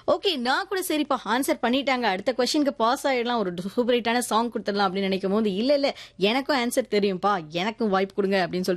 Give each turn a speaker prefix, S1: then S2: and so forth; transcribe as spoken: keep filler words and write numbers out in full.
S1: Okay. நான் கூட சரிப்பா ஆன்சர் பண்ணிட்டாங்க. அடுத்த கொஸ்டினுக்கு பாஸ் ஆயிடலாம். ஒரு சூப்பர் ஹிட்டான சாங் குடுத்துடலாம் அப்படின்னு நினைக்கும்போது, இல்ல இல்ல எனக்கும் ஆன்சர் தெரியும்பா. எனக்கும் வாய்ப்பு குடுங்க அப்படின்னு சொல்லிட்டு